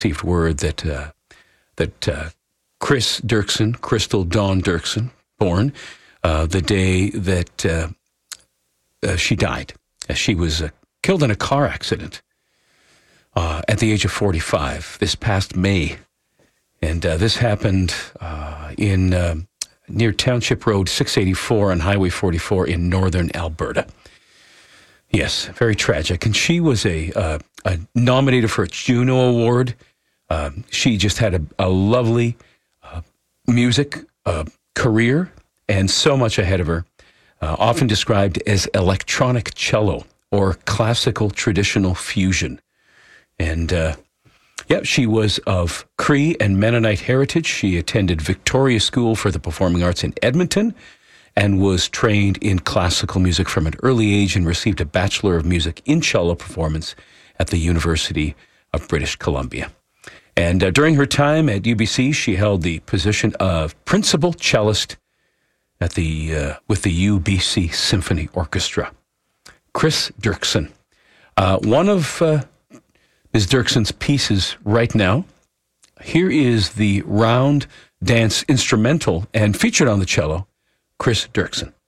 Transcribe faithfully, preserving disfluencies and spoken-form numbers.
received word that uh, that uh, Chris Dirksen, Crystal Dawn Dirksen, born uh, the day that uh, uh, she died. Uh, she was uh, killed in a car accident uh, at the age of forty-five this past May. And uh, this happened uh, in uh, near Township Road six eighty-four on Highway forty-four in northern Alberta. Yes, very tragic. And she was a, uh, a nominated for a Juno Award. Uh, she just had a, a lovely uh, music uh, career and so much ahead of her. Uh, often described as electronic cello or classical traditional fusion. And uh, yeah, she was of Cree and Mennonite heritage. She attended Victoria School for the Performing Arts in Edmonton and was trained in classical music from an early age and received a Bachelor of Music in Cello Performance at the University of British Columbia. And uh, during her time at U B C, she held the position of Principal Cellist at the uh, with the U B C Symphony Orchestra. Chris Dirksen. Uh, one of uh, Miz Dirksen's pieces right now. Here is the round dance instrumental and featured on the cello, Chris Dirksen.